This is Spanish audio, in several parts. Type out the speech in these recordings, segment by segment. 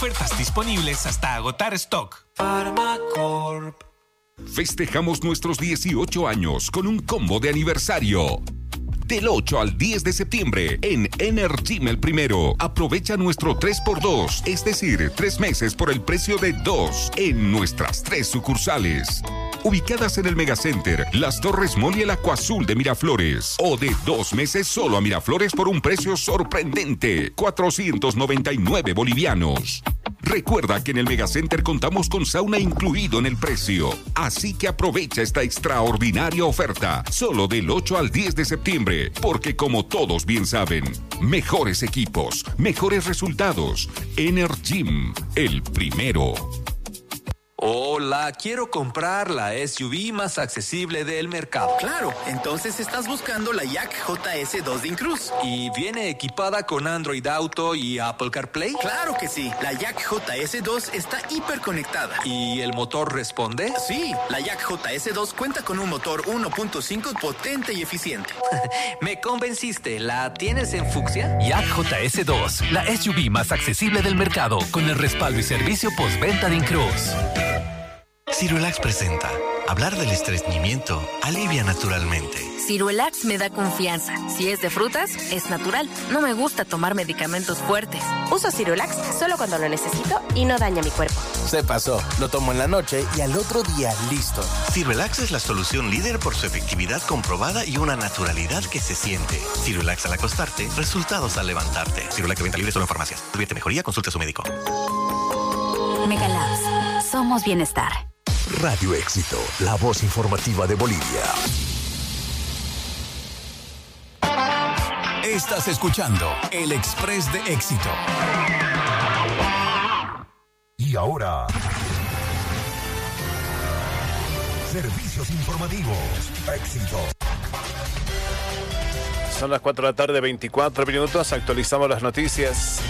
Ofertas disponibles hasta agotar stock. Farmacorp. Festejamos nuestros 18 años con un combo de aniversario. Del 8 al 10 de septiembre en Energim El Primero. Aprovecha nuestro 3x2, es decir, 3 meses por el precio de 2 en nuestras 3 sucursales. Ubicadas en el Megacenter, Las Torres Mall y el Acuazul de Miraflores. O de 2 meses solo a Miraflores por un precio sorprendente, 499 bolivianos. Recuerda que en el Megacenter contamos con sauna incluido en el precio. Así que aprovecha esta extraordinaria oferta, solo del 8 al 10 de septiembre, porque como todos bien saben, mejores equipos, mejores resultados. Energim, El Primero. Hola, quiero comprar la SUV más accesible del mercado. Claro, entonces estás buscando la Yak JS2 de Incruz. ¿Y viene equipada con Android Auto y Apple CarPlay? Claro que sí, la Yak JS2 está hiperconectada. ¿Y el motor responde? Sí, la Yak JS2 cuenta con un motor 1.5 potente y eficiente. Me convenciste, ¿la tienes en fucsia? Yak JS2, la SUV más accesible del mercado, con el respaldo y servicio postventa de Incruz. Cirulax presenta. Hablar del estreñimiento alivia naturalmente. Cirulax me da confianza. Si es de frutas, es natural. No me gusta tomar medicamentos fuertes. Uso Cirulax solo cuando lo necesito y no daña mi cuerpo. Se pasó. Lo tomo en la noche y al otro día listo. Cirulax es la solución líder por su efectividad comprobada y una naturalidad que se siente. Cirulax al acostarte, resultados al levantarte. Cirulax de venta libre solo en farmacias. Si tuviera mejoría, consulte a su médico. Megalabs. Somos bienestar. Radio Éxito, la voz informativa de Bolivia. Estás escuchando El Express de Éxito. Y ahora, servicios informativos. Éxito. Son las 4 de la tarde, 24 minutos. Actualizamos las noticias.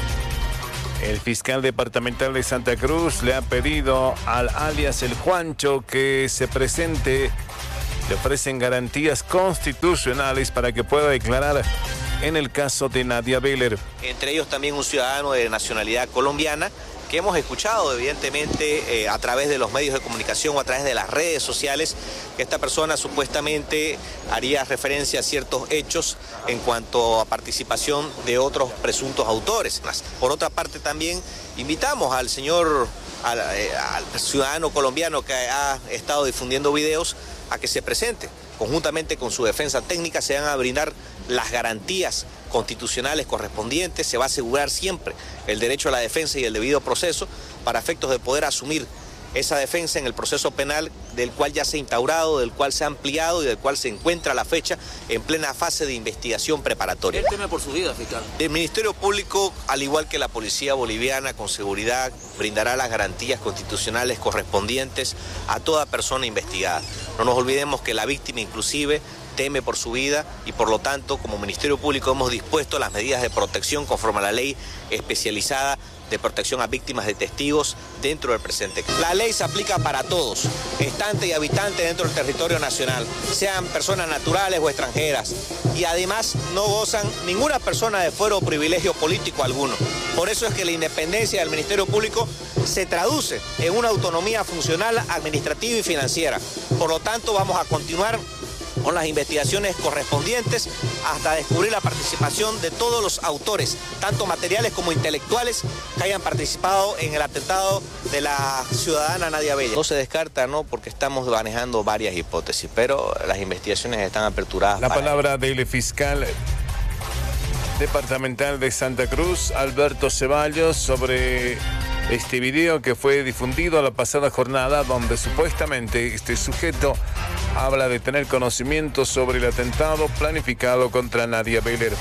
El fiscal departamental de Santa Cruz le ha pedido al alias El Juancho que se presente. Le ofrecen garantías constitucionales para que pueda declarar en el caso de Nadia Beller. Entre ellos también un ciudadano de nacionalidad colombiana que hemos escuchado evidentemente a través de los medios de comunicación o a través de las redes sociales que esta persona supuestamente haría referencia a ciertos hechos en cuanto a participación de otros presuntos autores. Por otra parte también invitamos al señor, al ciudadano colombiano que ha estado difundiendo videos a que se presente. Conjuntamente con su defensa técnica se van a brindar las garantías constitucionales correspondientes, se va a asegurar siempre el derecho a la defensa y el debido proceso para efectos de poder asumir esa defensa en el proceso penal del cual ya se ha instaurado, del cual se ha ampliado y del cual se encuentra a la fecha en plena fase de investigación preparatoria. ¿Qué teme por su vida, fiscal? El Ministerio Público, al igual que la Policía Boliviana, con seguridad brindará las garantías constitucionales correspondientes a toda persona investigada. No nos olvidemos que la víctima inclusive teme por su vida y por lo tanto como Ministerio Público hemos dispuesto las medidas de protección conforme a la ley especializada de protección a víctimas de testigos dentro del presente. La ley se aplica para todos, estantes y habitantes dentro del territorio nacional, sean personas naturales o extranjeras, y además no gozan ninguna persona de fuero o privilegio político alguno. Por eso es que la independencia del Ministerio Público se traduce en una autonomía funcional, administrativa y financiera. Por lo tanto, vamos a continuar con las investigaciones correspondientes hasta descubrir la participación de todos los autores, tanto materiales como intelectuales, que hayan participado en el atentado de la ciudadana Nadia Beller. No se descarta, ¿no?, porque estamos manejando varias hipótesis, pero las investigaciones están aperturadas. La palabra del fiscal departamental de Santa Cruz, Alberto Ceballos, sobre este video que fue difundido la pasada jornada, donde supuestamente este sujeto habla de tener conocimiento sobre el atentado planificado contra Nadia Beller.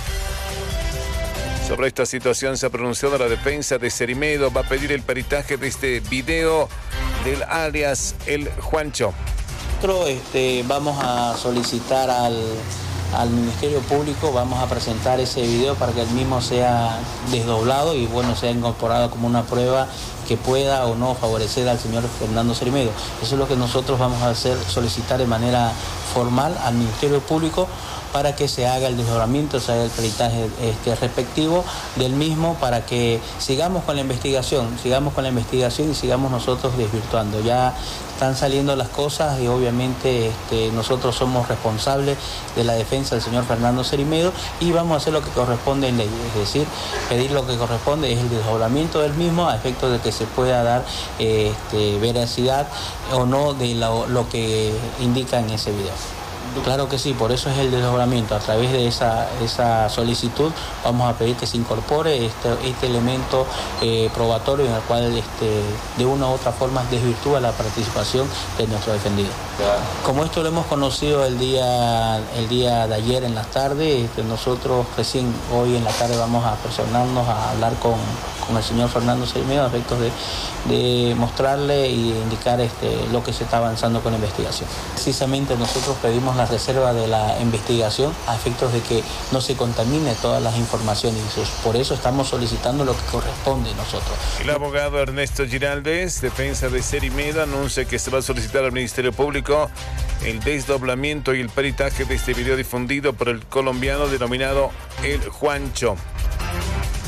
Sobre esta situación se ha pronunciado la defensa de Cerimedo. Va a pedir el peritaje de este video del alias El Juancho. Nosotros vamos a solicitar al Ministerio Público, vamos a presentar ese video para que el mismo sea desdoblado y bueno, sea incorporado como una prueba que pueda o no favorecer al señor Fernando Cerimedo. Eso es lo que nosotros vamos a hacer, solicitar de manera formal al Ministerio Público para que se haga el desdoblamiento, se haga el peritaje respectivo del mismo, para que sigamos con la investigación y sigamos nosotros desvirtuando. Ya están saliendo las cosas y obviamente nosotros somos responsables de la defensa del señor Fernando Cerimedo y vamos a hacer lo que corresponde en ley, es decir, pedir lo que corresponde, es el desdoblamiento del mismo a efectos de que se pueda dar veracidad o no de lo que indica en ese video. Claro que sí, por eso es el desdoblamiento. A través de esa solicitud vamos a pedir que se incorpore este elemento probatorio en el cual de una u otra forma desvirtúa la participación de nuestro defendido. Como esto lo hemos conocido el día de ayer en la tarde, nosotros recién hoy en la tarde vamos a personarnos a hablar con el señor Fernando Cerimedo a efectos de mostrarle y indicar lo que se está avanzando con la investigación. Precisamente nosotros pedimos la reserva de la investigación a efectos de que no se contamine todas las informaciones. Por eso estamos solicitando lo que corresponde a nosotros. El abogado Ernesto Giraldes, defensa de Cerimedo, anuncia que se va a solicitar al Ministerio Público el desdoblamiento y el peritaje de este video difundido por el colombiano denominado El Juancho.